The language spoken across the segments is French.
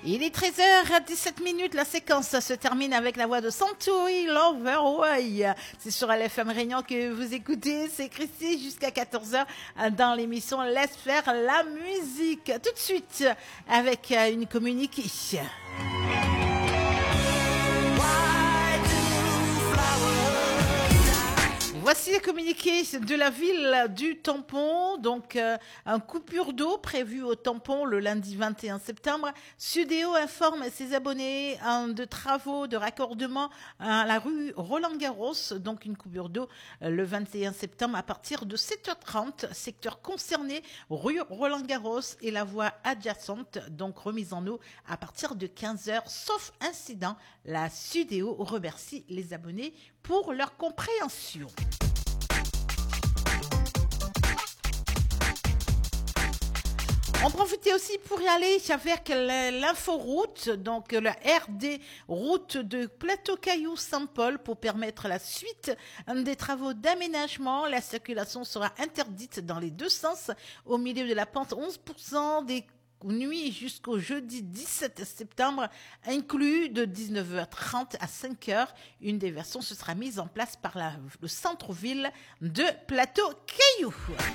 Il est 13h17, la séquence se termine avec la voix de Santori Loverway. C'est sur LFM Réunion que vous écoutez, c'est Christy jusqu'à 14h dans l'émission Laisse faire la musique. Tout de suite avec une communiquée. Voici les communiqués de la ville du Tampon. Donc, un coupure d'eau prévue au Tampon le lundi 21 septembre. Sudéo informe ses abonnés de travaux de raccordement à la rue Roland-Garros. Donc, une coupure d'eau le 21 septembre à partir de 7h30. Secteur concerné, rue Roland-Garros et la voie adjacente. Donc, remise en eau à partir de 15h. Sauf incident, la Sudéo remercie les abonnés pour leur compréhension. On profitait aussi pour y aller avec l'inforoute, donc le RD, route de Plateau-Caillou-Saint-Paul, pour permettre la suite des travaux d'aménagement. La circulation sera interdite dans les deux sens au milieu de la pente 11% des nuit jusqu'au jeudi 17 septembre, inclus de 19h30 à 5h. Une des versions se sera mise en place par le centre-ville de Plateau-Caillou.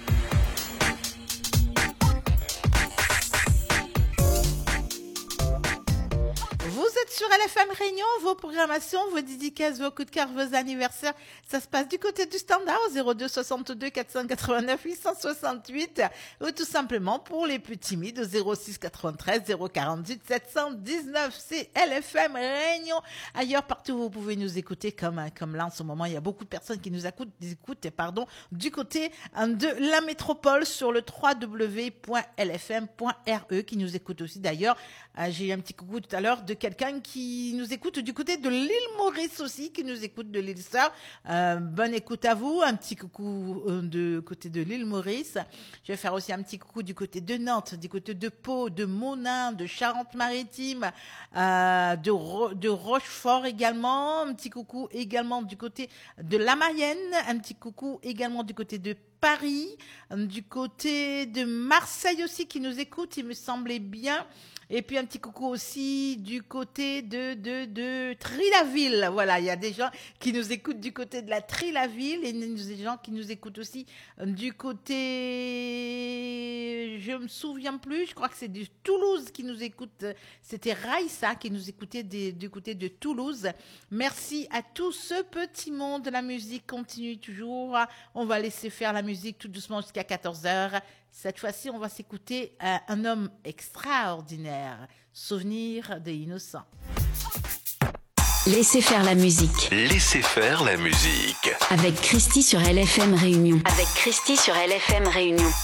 Vous êtes sur LFM Réunion, vos programmations, vos dédicaces, vos coups de cœur, vos anniversaires, ça se passe du côté du standard au 02 62 489 868 ou tout simplement pour les plus timides au 06 93 048 719. C'est LFM Réunion. Ailleurs, partout, vous pouvez nous écouter comme là en ce moment. Il y a beaucoup de personnes qui nous écoutent du côté de la métropole sur le www.lfm.re qui nous écoute aussi d'ailleurs. J'ai eu un petit coucou tout à l'heure de quelqu'un qui nous écoute du côté de l'île Maurice aussi, qui nous écoute de l'île Sœur. Bonne écoute à vous. Un petit coucou du côté de l'île Maurice. Je vais faire aussi un petit coucou du côté de Nantes, du côté de Pau, de Monin, de Charente-Maritime, de Rochefort également. Un petit coucou également du côté de la Mayenne. Un petit coucou également du côté de Paris, du côté de Marseille aussi qui nous écoute, il me semblait bien. Et puis un petit coucou aussi du côté de Trilaville. Voilà, il y a des gens qui nous écoutent du côté de la Trilaville et des gens qui nous écoutent aussi du côté, je me souviens plus, je crois que c'est de Toulouse qui nous écoute. C'était Raïssa qui nous écoutait du côté de Toulouse. Merci à tout ce petit monde. La musique continue toujours. On va laisser faire la musique tout doucement jusqu'à 14h. Cette fois-ci, on va s'écouter un homme extraordinaire, Souvenir des innocents. Laissez faire la musique. Laissez faire la musique. Avec Christy sur LFM Réunion.